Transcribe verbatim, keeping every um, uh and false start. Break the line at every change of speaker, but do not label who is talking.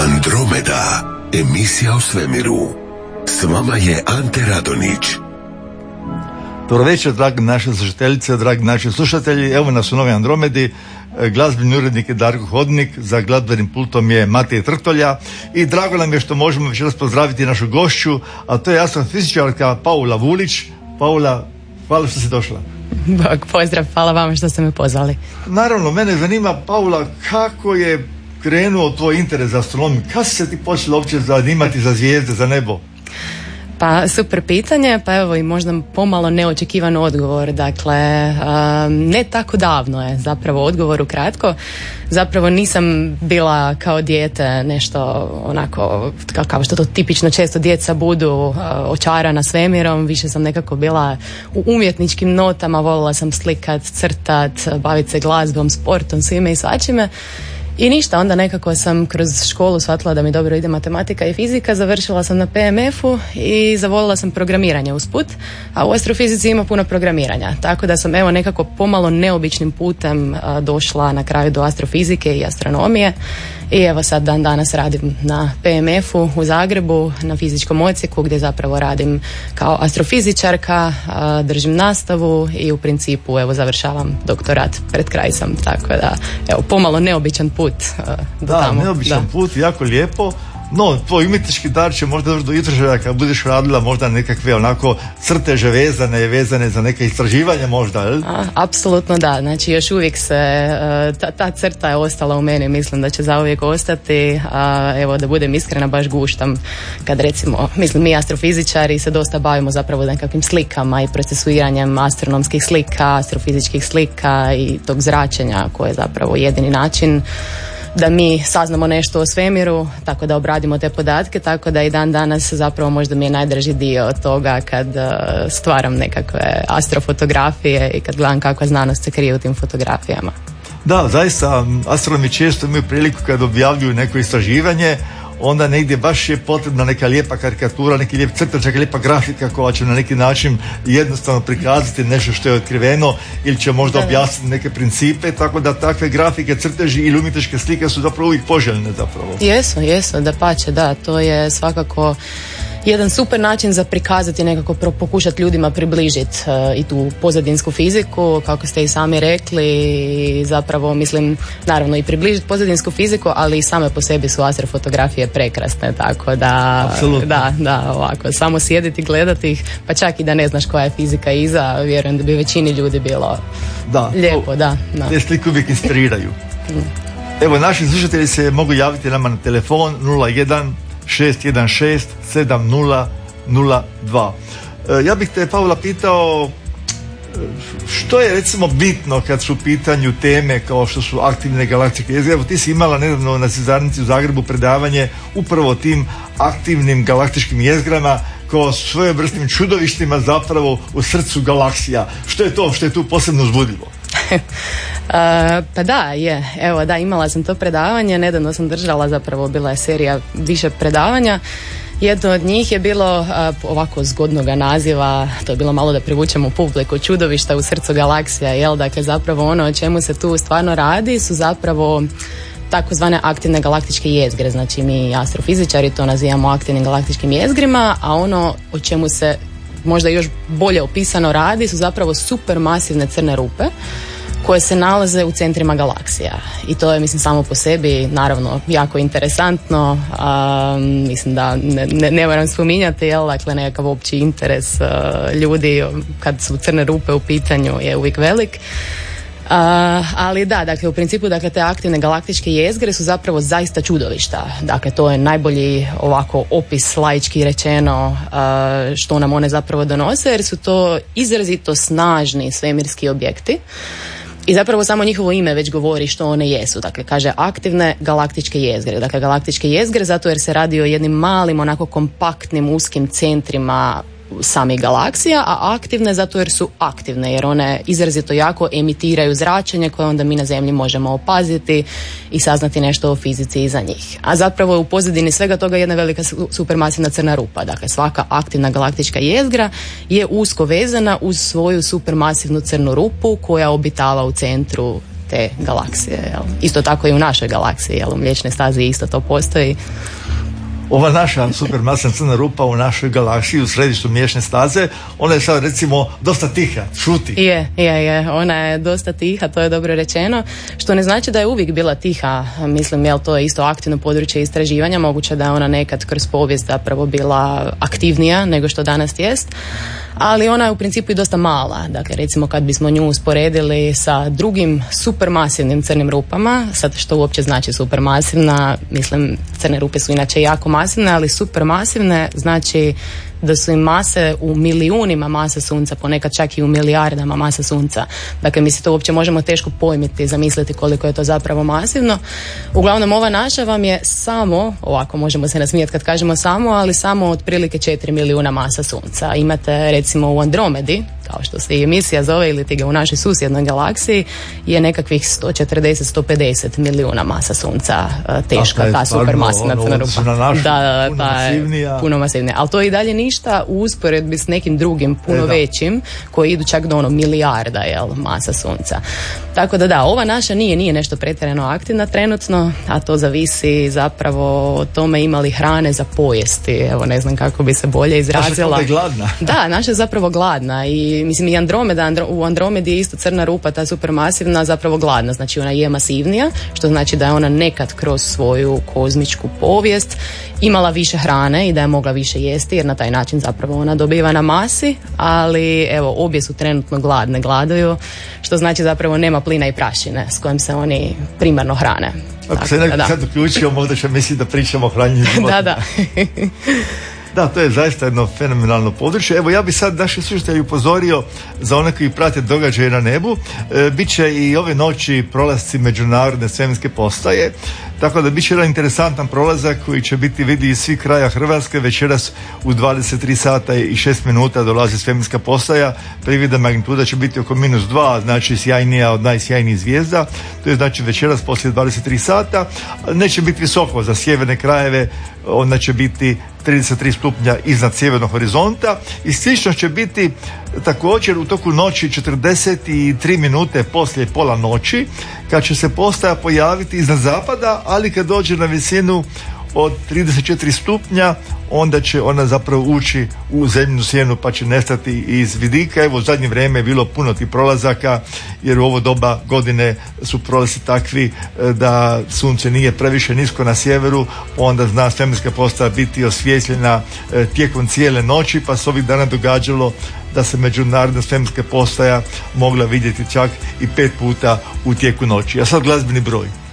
Andromeda, emisija o svemiru. S vama je Ante Radonić.
Dobro večer, dragi naše slušateljice, dragi naši slušatelji. Evo nas u Novoj Andromedi. Glazbeni urednik je Darko Hodnik, za glazbenim pultom je Matej Trtolja i drago nam je što možemo večeras pozdraviti našu gošću, a to je astrofizičarka Paula Vulić. Paula, hvala što si došla.
Bog, pozdrav, hvala vama što ste me pozvali.
Naravno, mene zanima, Paula, kako je krenuo tvoj interes za astronomiju? Kako si se ti počela uopće zanimati za zvijezde, za nebo?
Pa super pitanje, pa evo i možda pomalo neočekivan odgovor. Dakle, um, ne tako davno je zapravo odgovor ukratko. Zapravo nisam bila kao dijete nešto onako, kao što to tipično često djeca budu, uh, očarana svemirom. Više sam nekako bila u umjetničkim notama, voljela sam slikat, crtat, baviti se glazbom, sportom, svime i svačime. I ništa, onda nekako sam kroz školu shvatila da mi dobro ide matematika i fizika, završila sam na P M F-u i zavolila sam programiranje usput, a u astrofizici ima puno programiranja, tako da sam evo nekako pomalo neobičnim putem a, došla na kraju do astrofizike i astronomije i evo sad dan danas radim na P M F-u u Zagrebu, na fizičkom odsjeku gdje zapravo radim kao astrofizičarka, a, držim nastavu i u principu evo završavam doktorat, pred kraj sam, tako da evo pomalo neobičan put. Do
da,
tamo.
neobičan
da.
put, jako lijepo. No, tvoj umjetnički dar će možda doći do izražaja kad budeš radila možda nekakve onako crteže vezane, vezane za neke istraživanja možda, jel?
A, apsolutno da, znači još uvijek se, ta, ta crta je ostala u meni, mislim da će zauvijek ostati, a evo da budem iskrena baš guštam kad recimo, mislim mi astrofizičari se dosta bavimo zapravo nekakvim slikama i procesuiranjem astronomskih slika, astrofizičkih slika i tog zračenja koje je zapravo jedini način da mi saznamo nešto o svemiru, tako da obradimo te podatke, tako da i dan danas zapravo možda mi je najdraži dio toga kad uh, stvaram nekakve astrofotografije i kad gledam kakva znanost se krije u tim fotografijama.
Da, zaista astronomi često imaju priliku kad objavljuju neko istraživanje, onda negdje baš je potrebna neka lijepa karikatura, neki lijep crtač, neka lijepa grafika koja će na neki način jednostavno prikazati nešto što je otkriveno ili će možda objasniti neke principe, tako da takve grafike, crteži ili umjetničke slike su zapravo uvijek poželjne zapravo.
Jesu, jesu, dapače, da, to je svakako jedan super način za prikazati, nekako pokušati ljudima približiti uh, i tu pozadinsku fiziku, kako ste i sami rekli, zapravo mislim, naravno i približiti pozadinsku fiziku, ali i same po sebi su astrofotografije prekrasne, tako da, da, da, ovako, samo sjediti, gledati ih, pa čak i da ne znaš koja je fizika iza, vjerujem da bi većini ljudi bilo
da,
lijepo,
to,
da. da.
Te slike uvijek inspiriraju. Evo, naši slušatelji se mogu javiti nama na telefon nula jedan šest jedan šest sedam nula nula dva. Ja bih te, Paula, pitao što je recimo bitno kad su u pitanju teme kao što su aktivne galaktike jezgre. Evo ti si imala nedavno na Cezarnici u Zagrebu predavanje upravo o tim aktivnim galaktičkim jezgrama kao svojevrsnim čudovištima zapravo u srcu galaksija. Što je to što je tu posebno uzbudljivo?
Uh, pa da, je. Evo da, imala sam to predavanje, nedavno sam držala, zapravo bila je serija više predavanja. Jedno od njih je bilo uh, ovako zgodnoga naziva, to je bilo malo da privučemo publiku, čudovišta u srcu galaksija, jel? Dakle, zapravo ono o čemu se tu stvarno radi su zapravo takozvane aktivne galaktičke jezgre, znači mi astrofizičari to nazivamo aktivnim galaktičkim jezgrima, a ono o čemu se možda još bolje opisano radi su zapravo supermasivne crne rupe koje se nalaze u centrima galaksija i to je, mislim, samo po sebi naravno jako interesantno. Um, mislim da ne, ne, ne moram spominjati, jel, dakle nekakav opći interes uh, ljudi kad su crne rupe u pitanju je uvijek velik. Uh, ali da, dakle u principu dakle, te aktivne galaktičke jezgre su zapravo zaista čudovišta. Dakle, to je najbolji ovako opis laički rečeno uh, što nam one zapravo donose, jer su to izrazito snažni svemirski objekti. I zapravo samo njihovo ime već govori što one jesu. Dakle, kaže aktivne galaktičke jezgre. Dakle, galaktičke jezgre zato jer se radi o jednim malim, onako kompaktnim, uskim centrima samih galaksija, a aktivne zato jer su aktivne, jer one izrazito jako emitiraju zračenje koje onda mi na Zemlji možemo opaziti i saznati nešto o fizici iza njih. A zapravo je u pozadini svega toga jedna velika supermasivna crna rupa. Dakle, svaka aktivna galaktička jezgra je usko vezana uz svoju supermasivnu crnu rupu koja obitava u centru te galaksije. Jel? Isto tako i u našoj galaksiji, jel? U Mliječnoj stazi isto to postoji.
Ova naša supermasivna crna rupa u našoj galaksiji u središtu Mliječne staze, ona je sad recimo dosta tiha, šuti.
Je, je, je, ona je dosta tiha, to je dobro rečeno, što ne znači da je uvijek bila tiha, mislim, jel to je isto aktivno područje istraživanja, moguće da je ona nekad kroz povijest zapravo bila aktivnija nego što danas jest, ali ona je u principu i dosta mala. Dakle, recimo kad bismo nju usporedili sa drugim supermasivnim crnim rupama, sad što uopće znači supermasivna, mislim, crne rupe su inače jako masivne, ali supermasivne znači da su im mase u milijunima masa sunca, ponekad čak i u milijardama masa sunca. Dakle, mi se to uopće možemo teško pojmiti, zamisliti koliko je to zapravo masivno. Uglavnom, ova naša vam je samo, ovako možemo se nasmijati kad kažemo samo, ali samo otprilike četiri milijuna masa sunca. Imate recimo u Andromedi, kao što se i emisija zove, ili ti ga u našoj susjednoj galaksiji, je nekakvih sto četrdeset do sto pedeset milijuna masa sunca teška,
dakle,
ta supermasivna
ono,
crna rupa.
Na našu,
da, da,
puno
ta
masivnija.
Puno masivnija. Ali to i dalje ništa u usporedbi s nekim drugim puno
e,
većim koji idu čak do ono milijarda, jel, masa sunca. Tako da da, ova naša nije, nije nešto pretjerano aktivna trenutno, a to zavisi zapravo o tome ima li hrane za pojesti. Evo, ne znam kako bi se bolje izrazila.
Naša je gladna.
Da, naša je zapravo gladna i mislim i Andromeda, Andro, u Andromedi je isto crna rupa, ta supermasivna, zapravo gladna, znači ona je masivnija, što znači da je ona nekad kroz svoju kozmičku povijest imala više hrane i da je mogla više jesti, jer na taj način zapravo ona dobiva na masi, ali evo, obje su trenutno gladne, gladuju, što znači zapravo nema plina i prašine s kojim se oni primarno hrane.
Ako
Tako,
se nekako
da.
sad uključio, možda će misliti da pričamo o hranjenju životinja.
Da, da.
Da, to je zaista jedno fenomenalno područje. Evo, ja bi sad naše slušatelje upozorio za one koji prate događaje na nebu. E, Biće i ove noći prolasci međunarodne svemirske postaje, tako da bit će jedan interesantan prolazak koji će biti vidi iz svih kraja Hrvatske. Večeras u dvadeset tri sata i šest minuta dolazi svemirska postaja. Privida magnituda će biti oko minus dva, znači sjajnija od najsjajnijih zvijezda. To je znači večeras poslije dvadeset tri sata. Neće biti visoko za sjeverne krajeve, onda će biti trideset tri stupnja iznad sjevernog horizonta i slično će biti također u toku noći četrdeset tri minute poslije pola noći, kad će se postaja pojaviti iznad zapada, ali kad dođe na visinu od trideset četiri stupnja, onda će ona zapravo ući u zemljinu sjenu pa će nestati iz vidika. Evo, u zadnje vrijeme je bilo puno tih prolazaka, jer u ovo doba godine su prolazi takvi da sunce nije previše nisko na sjeveru, onda zna svemirska postaja biti osvjetljena tijekom cijele noći, pa se ovih dana događalo da se međunarodna svemirska postaja mogla vidjeti čak i pet puta u tijeku noći. A sad glazbeni broj.